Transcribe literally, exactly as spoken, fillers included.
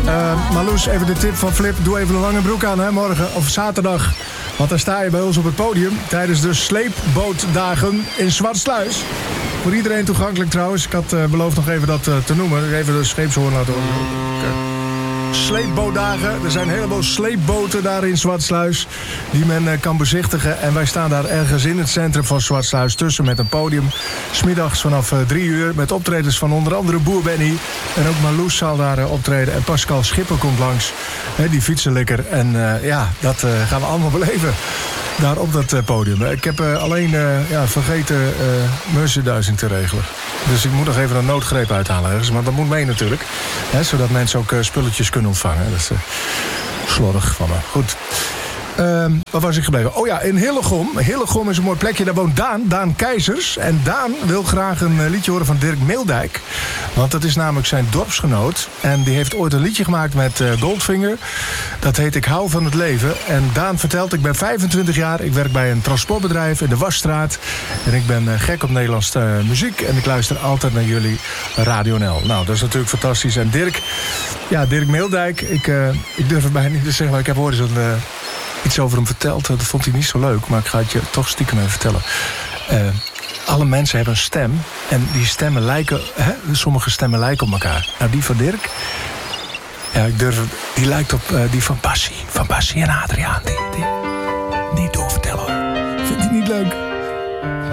Uh, Marloes, even de tip van Flip. Doe even een lange broek aan, hè, morgen of zaterdag. Want dan sta je bij ons op het podium tijdens de sleepbootdagen in Zwartsluis. Voor iedereen toegankelijk trouwens. Ik had uh, beloofd nog even dat uh, te noemen. Even de scheepshoorn laten horen. Okay. Sleepbootdagen. Er zijn een heleboel sleepboten daar in Zwartsluis die men uh, kan bezichtigen. En wij staan daar ergens in het centrum van Zwartsluis tussen met een podium. 'S middags vanaf uh, drie uur met optredens van onder andere Boer Benny. En ook Marloes zal daar uh, optreden. En Pascal Schipper komt langs. Hè, die fietsenlikker. En uh, ja, dat uh, gaan we allemaal beleven. Daar op dat uh, podium. Ik heb uh, alleen uh, ja, vergeten uh, merchandising te regelen. Dus ik moet nog even een noodgreep uithalen ergens. Maar dat moet mee natuurlijk. Hè, zodat mensen ook uh, spulletjes kunnen ontvangen. Dat is uh, slordig van me. Goed. Uh, waar was ik gebleven? Oh ja, in Hillegom. Hillegom is een mooi plekje. Daar woont Daan, Daan Keizers. En Daan wil graag een uh, liedje horen van Dirk Meeldijk. Want dat is namelijk zijn dorpsgenoot. En die heeft ooit een liedje gemaakt met uh, Goldfinger. Dat heet Ik hou van het leven. En Daan vertelt, ik ben vijfentwintig jaar. Ik werk bij een transportbedrijf in de Wasstraat. En ik ben uh, gek op Nederlandse uh, muziek. En ik luister altijd naar jullie Radio N L. Nou, dat is natuurlijk fantastisch. En Dirk, ja, Dirk Meeldijk. Ik, uh, ik durf het bijna niet te zeggen, maar ik heb ooit zo'n... Uh, iets over hem verteld. Dat vond hij niet zo leuk, maar ik ga het je toch stiekem even vertellen. Uh, alle mensen hebben een stem. En die stemmen lijken... Hè, sommige stemmen lijken op elkaar. Nou, die van Dirk... Ja, ik durf... Die lijkt op uh, die van Bassie. Van Bassie en Adriaan. Die, die, niet doorvertellen hoor. Vindt hij niet leuk?